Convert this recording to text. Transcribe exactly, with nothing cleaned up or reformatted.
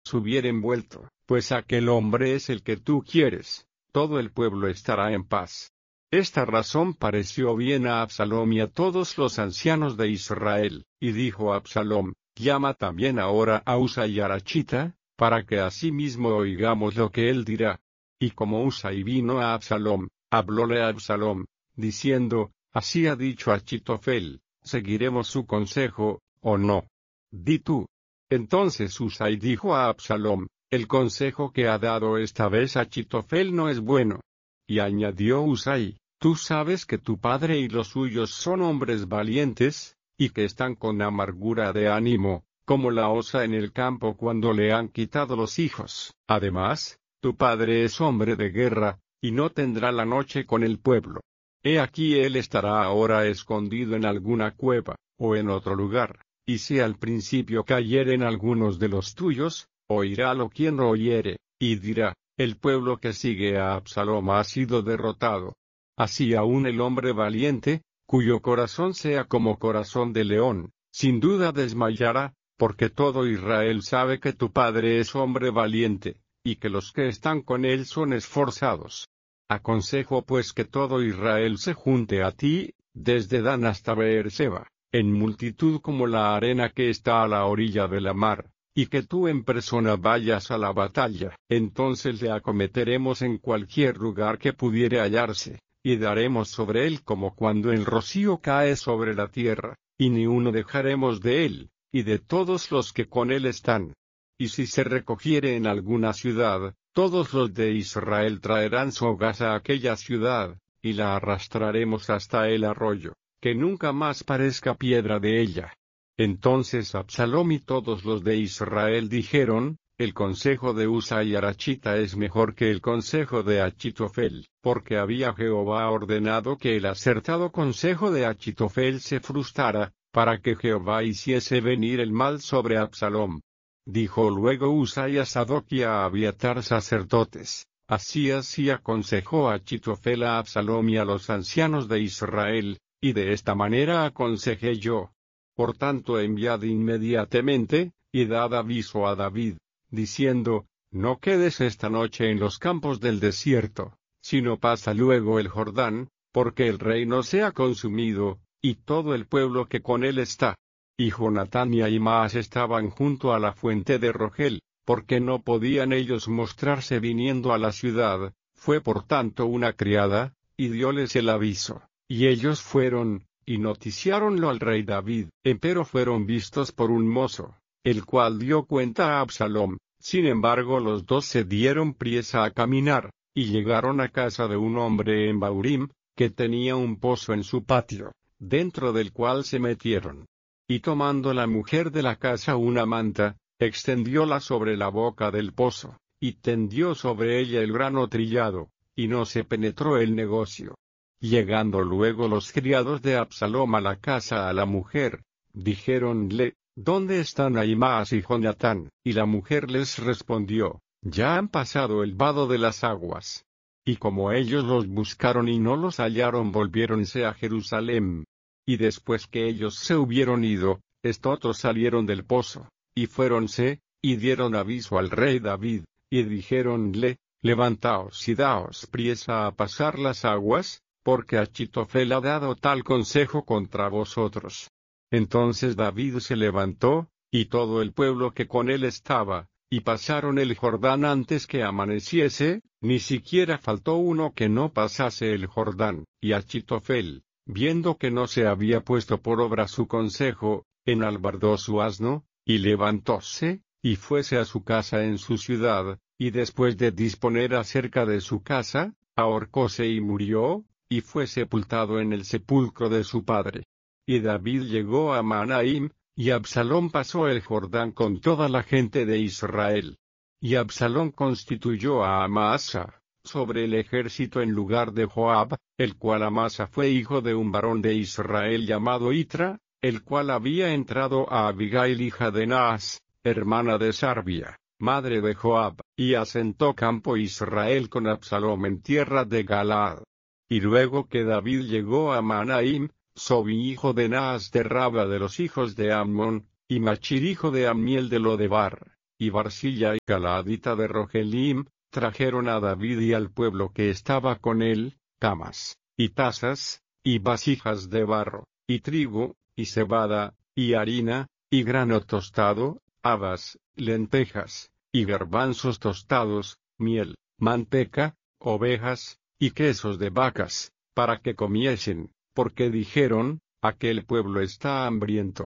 hubieren vuelto, pues aquel hombre es el que tú quieres, todo el pueblo estará en paz. Esta razón pareció bien a Absalom y a todos los ancianos de Israel, y dijo Absalom, llama también ahora a Husai Arachita, para que asimismo oigamos lo que él dirá. Y como Husai vino a Absalom, hablóle a Absalom, diciendo, así ha dicho Achitofel, ¿seguiremos su consejo, o no? Di tú. Entonces Husai dijo a Absalom, el consejo que ha dado esta vez Achitofel no es bueno. Y añadió Husai, tú sabes que tu padre y los suyos son hombres valientes, y que están con amargura de ánimo, como la osa en el campo cuando le han quitado los hijos. Además, tu padre es hombre de guerra, y no tendrá la noche con el pueblo. He aquí él estará ahora escondido en alguna cueva, o en otro lugar, y si al principio cayeren algunos de los tuyos, oirálo quien lo oyere, y dirá, el pueblo que sigue a Absalom ha sido derrotado. Así aún el hombre valiente, cuyo corazón sea como corazón de león, sin duda desmayará, porque todo Israel sabe que tu padre es hombre valiente, y que los que están con él son esforzados. Aconsejo pues que todo Israel se junte a ti, desde Dan hasta Beerseba, en multitud como la arena que está a la orilla de la mar, y que tú en persona vayas a la batalla. Entonces le acometeremos en cualquier lugar que pudiere hallarse, y daremos sobre él como cuando el rocío cae sobre la tierra, y ni uno dejaremos de él, y de todos los que con él están. Y si se recogiere en alguna ciudad, todos los de Israel traerán sogas a aquella ciudad, y la arrastraremos hasta el arroyo, que nunca más parezca piedra de ella. Entonces Absalom y todos los de Israel dijeron, el consejo de Husai Arachita es mejor que el consejo de Achitofel, porque había Jehová ordenado que el acertado consejo de Achitofel se frustrara, para que Jehová hiciese venir el mal sobre Absalom. Dijo luego Husai a Sadoc y a Abiatar sacerdotes, así así aconsejó Achitofel a Absalom y a los ancianos de Israel, y de esta manera aconsejé yo. Por tanto enviad inmediatamente, y dad aviso a David, diciendo, no quedes esta noche en los campos del desierto, sino pasa luego el Jordán, porque el rey no sea consumido, y todo el pueblo que con él está. Y Jonatán y Ahimaas estaban junto a la fuente de Rogel, porque no podían ellos mostrarse viniendo a la ciudad, fue por tanto una criada, y dióles el aviso, y ellos fueron, y noticiáronlo al rey David, empero fueron vistos por un mozo, el cual dio cuenta a Absalom. Sin embargo los dos se dieron priesa a caminar, y llegaron a casa de un hombre en Baurim, que tenía un pozo en su patio, dentro del cual se metieron. Y tomando la mujer de la casa una manta, extendióla sobre la boca del pozo, y tendió sobre ella el grano trillado, y no se penetró el negocio. Llegando luego los criados de Absalom a la casa a la mujer, dijéronle, ¿dónde están Ahimaas y Jonatán? Y la mujer les respondió, ya han pasado el vado de las aguas. Y como ellos los buscaron y no los hallaron, volviéronse a Jerusalén. Y después que ellos se hubieron ido, estos salieron del pozo, y fuéronse, y dieron aviso al rey David, y dijéronle, levantaos y daos priesa a pasar las aguas, porque Achitofel ha dado tal consejo contra vosotros. Entonces David se levantó, y todo el pueblo que con él estaba, y pasaron el Jordán antes que amaneciese, ni siquiera faltó uno que no pasase el Jordán. Y Achitofel, viendo que no se había puesto por obra su consejo, enalbardó su asno, y levantóse, y fuese a su casa en su ciudad, y después de disponer acerca de su casa, ahorcóse y murió, y fue sepultado en el sepulcro de su padre. Y David llegó a Mahanaim, y Absalom pasó el Jordán con toda la gente de Israel. Y Absalom constituyó a Amasa sobre el ejército en lugar de Joab, el cual Amasa fue hijo de un varón de Israel llamado Itra, el cual había entrado a Abigail hija de Naas, hermana de Sarbia, madre de Joab, y asentó campo Israel con Absalom en tierra de Galaad. Y luego que David llegó a Mahanaim, Sobi hijo de Naas de Raba de los hijos de Ammón, y Machir hijo de Amiel de Lodebar, y Barzilla y Galaadita de Rogelim, trajeron a David y al pueblo que estaba con él, camas, y tazas, y vasijas de barro, y trigo, y cebada, y harina, y grano tostado, habas, lentejas, y garbanzos tostados, miel, manteca, ovejas, y quesos de vacas, para que comiesen, porque dijeron, aquel pueblo está hambriento.